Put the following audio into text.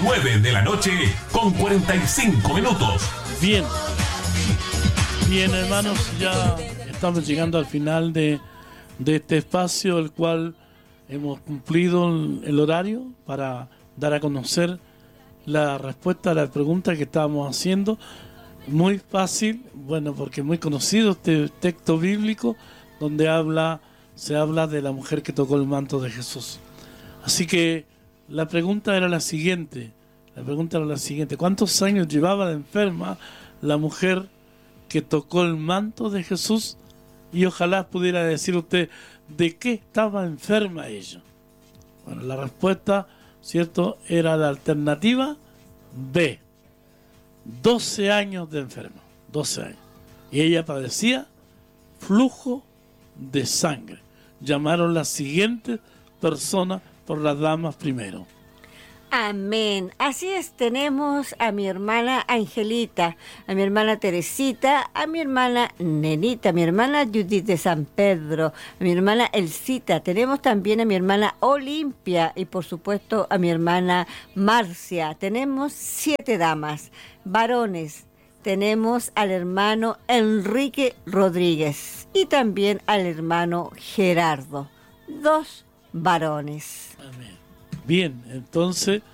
9 de la noche con 45 minutos. Bien, hermanos, ya estamos llegando al final de este espacio, el cual hemos cumplido el horario para dar a conocer la respuesta a la pregunta que estábamos haciendo. Muy fácil, bueno, porque es muy conocido este texto bíblico donde se habla de la mujer que tocó el manto de Jesús. Así que la pregunta era la siguiente. ¿Cuántos años llevaba de enferma la mujer que tocó el manto de Jesús? Y ojalá pudiera decir usted de qué estaba enferma ella. Bueno, la respuesta, ¿cierto?, era la alternativa B. 12 años de enferma. 12 años. Y ella padecía flujo de sangre. Llamaron las siguientes personas por las damas primero. Amén. Así es, tenemos a mi hermana Angelita, a mi hermana Teresita, a mi hermana Nenita, a mi hermana Judith de San Pedro, a mi hermana Elcita, tenemos también a mi hermana Olimpia y por supuesto a mi hermana Marcia. Tenemos 7 damas, varones. Tenemos al hermano Enrique Rodríguez y también al hermano Gerardo, 2 varones. Amén. Bien, entonces